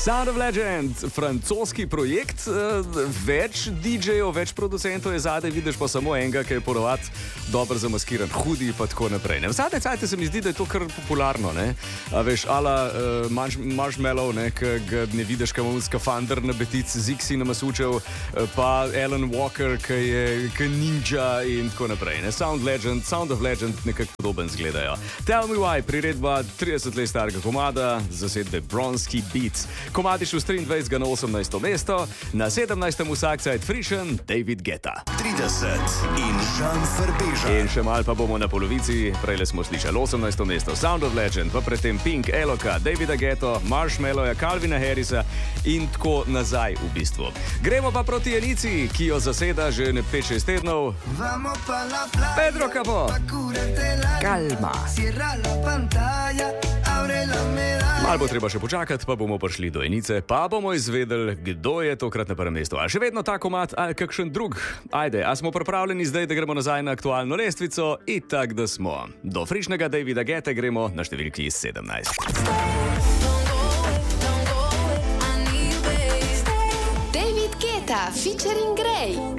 Sound of Legend, francoski projekt, več DJ-jev, več producentov je zadaj, vidiš pa samo enega, ki je ponovadi dobro zamaskiran, hudi pa tako naprej. V zadnje cajte se mi zdi, da je to kar popularno, ne? A veš, ala Marshmallow, ne, ki ga ne vidiš, kam skafander na betic, Zixi na masučev, pa Alan Walker, ki je ninja in tako naprej. Ne? Sound of Legend nekako podoben zgledajo. Tell Me Why, priredba 30 let starega komada, zasedbe Bronski Beats. Komad je šel z 23. na 18. mesto, na 17. vsak cajt frišen David Guetta. 30 in Žan Frbeža. In še mal pa bomo na polovici, prejle smo slišali 18. mesto Sound of Legend, pa predtem Pink, Eloka, Davida Guetta, Marshmallowa, Calvina Harrisa in tako nazaj v bistvu. Gremo pa proti Enici, ki jo zaseda že 5-6 tednov. Pedro Capó. Calma. Mal bo treba še počakati, pa bomo prišli do Enice, pa bomo izvedeli, kdo je tokrat na prvem mestu. A še vedno ta komad ali kakšen drug? Ajde, a smo pripravljeni zdaj, da gremo nazaj na aktualno lestvico? Itak, da smo. Do frišnega Davida Guette gremo na številki 17. David Guetta featuring Grey.